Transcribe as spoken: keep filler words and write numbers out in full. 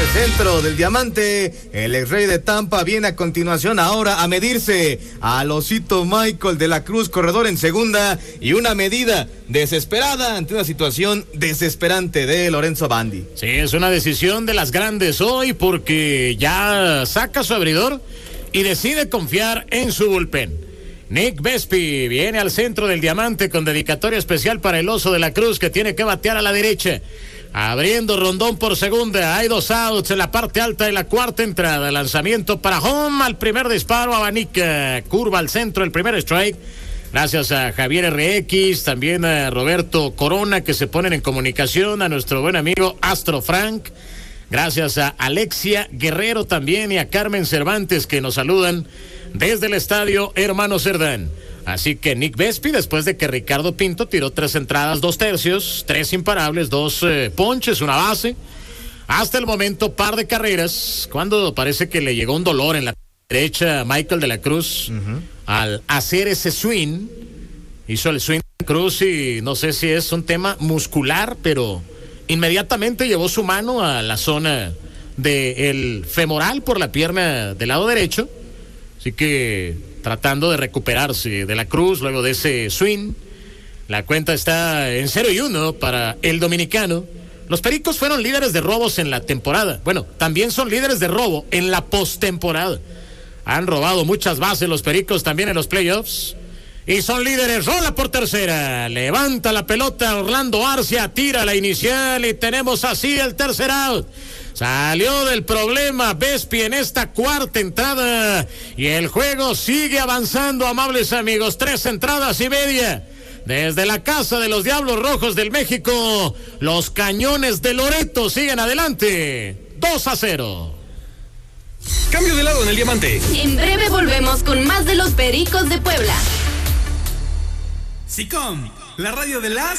centro del Diamante, el ex rey de Tampa viene a continuación ahora a medirse al osito Michael de la Cruz, corredor en segunda, y una medida desesperada ante una situación desesperante de Lorenzo Bandi. Sí, es una decisión de las grandes hoy porque ya saca su abridor y decide confiar en su bullpen. Nick Vespi viene al centro del Diamante con dedicatoria especial para el oso de la Cruz, que tiene que batear a la derecha. Abriendo Rondón por segunda, hay dos outs en la parte alta de la cuarta entrada. Lanzamiento para home, al primer disparo, abanica, curva al centro, el primer strike. Gracias a Javier R X, también a Roberto Corona, que se ponen en comunicación, a nuestro buen amigo Astro Frank. Gracias a Alexia Guerrero también y a Carmen Cervantes, que nos saludan desde el estadio Hermano Cerdán. Así que Nick Vespi, después de que Ricardo Pinto tiró tres entradas, dos tercios, tres imparables, dos eh, ponches, una base. Hasta el momento, par de carreras, cuando parece que le llegó un dolor en la derecha a Michael de la Cruz. Uh-huh. Al hacer ese swing, hizo el swing de Cruz y no sé si es un tema muscular, pero inmediatamente llevó su mano a la zona del femoral por la pierna del lado derecho. Así que tratando de recuperarse de la Cruz luego de ese swing. La cuenta está en cero y uno para el dominicano. Los Pericos fueron líderes de robos en la temporada. Bueno, también son líderes de robo en la postemporada. Han robado muchas bases los Pericos también en los playoffs. Y son líderes. Rola por tercera. Levanta la pelota Orlando Arcia. Tira la inicial y tenemos así el tercer out. Salió del problema Vespi en esta cuarta entrada y el juego sigue avanzando, amables amigos. Tres entradas y media. Desde la casa de los Diablos Rojos del México, los Cañones de Loreto siguen adelante. dos a cero. Cambio de lado en el Diamante. En breve volvemos con más de los Pericos de Puebla. SICOM, la radio de las